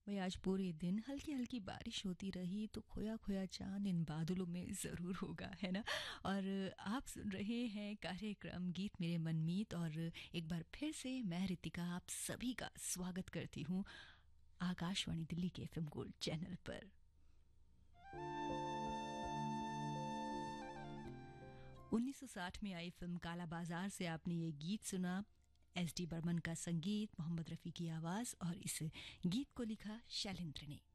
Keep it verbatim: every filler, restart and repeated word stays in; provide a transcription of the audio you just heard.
वही आज पूरे दिन हल्की हल्की बारिश होती रही तो खोया खोया चांद इन बादलों में ज़रूर होगा, है ना। और आप सुन रहे हैं कार्यक्रम गीत मेरे मनमीत, और एक बार फिर से मैं रितिका आप सभी का स्वागत करती हूँ आकाशवाणी दिल्ली के एफएम गोल्ड चैनल पर। उन्नीस सौ साठ में आई फिल्म काला बाजार से आपने ये गीत सुना। एस डी बर्मन का संगीत, मोहम्मद रफ़ी की आवाज़, और इस गीत को लिखा शैलेंद्र ने।